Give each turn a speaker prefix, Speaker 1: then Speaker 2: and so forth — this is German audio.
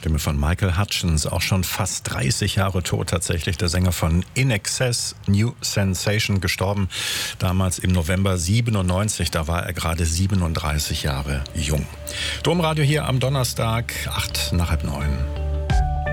Speaker 1: Stimme von Michael Hutchence, auch schon fast 30 Jahre tot tatsächlich. Der Sänger von In Excess, New Sensation, gestorben damals im November 97. Da war er gerade 37 Jahre jung. Domradio hier am Donnerstag, 8:08.